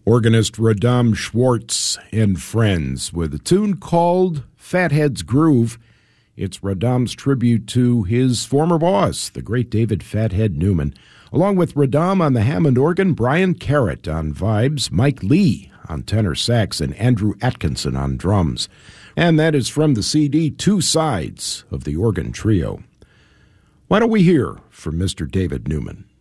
Organist Radam Schwartz and Friends with a tune called Fathead's Groove. It's Radam's tribute to his former boss, the great David Fathead Newman. Along with Radam on the Hammond organ, Brian Carrott on vibes, Mike Lee on tenor sax, and Andrew Atkinson on drums. And that is from the CD Two Sides of the Organ Trio. Why don't we hear from Mr. David Newman?